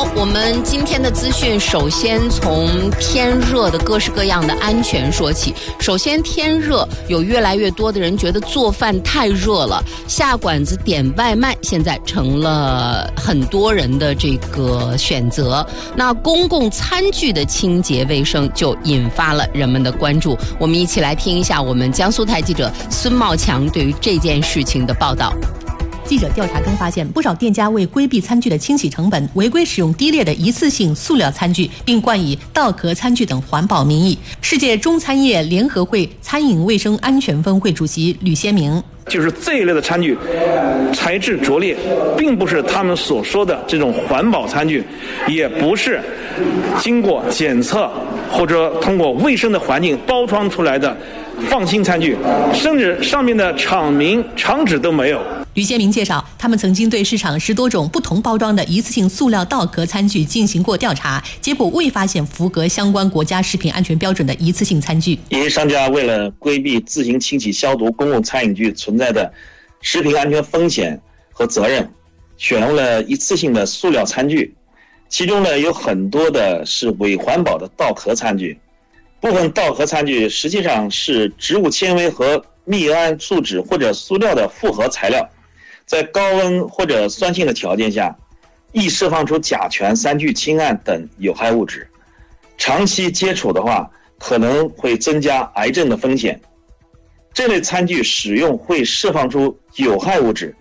好，我们今天的资讯首先从天热的各式各样的安全说起。首先，天热有越来越多的人觉得做饭太热了，下馆子点外卖现在成了很多人的这个选择。那公共餐具的清洁卫生就引发了人们的关注。我们一起来听一下我们江苏台记者孙茂强对于这件事情的报道。 记者调查中发现，不少店家为规避餐具的清洗成本，违规使用低劣的一次性塑料餐具，并冠以稻壳餐具等环保名义。世界中餐业联合会餐饮卫生安全分会主席吕先明， 就是这一类的餐具材质拙劣，并不是他们所说的这种环保餐具，也不是经过检测或者通过卫生的环境包装出来的放心餐具，甚至上面的厂名厂址都没有。 吕先明介绍，他们曾经对市场10多种不同包装的一次性塑料稻壳餐具进行过调查，结果未发现符合相关国家食品安全标准的一次性餐具。 因为商家为了规避自行清洗消毒公共餐饮具存在的食品安全风险和责任，选用了一次性的塑料餐具，其中呢有很多的是伪环保的稻壳餐具，部分稻壳餐具实际上是植物纤维和密胺树脂或者塑料的复合材料，在高温或者酸性的条件下，易释放出甲醛、三聚氰胺等有害物质，长期接触的话，可能会增加癌症的风险。这类餐具使用会释放出有害物质，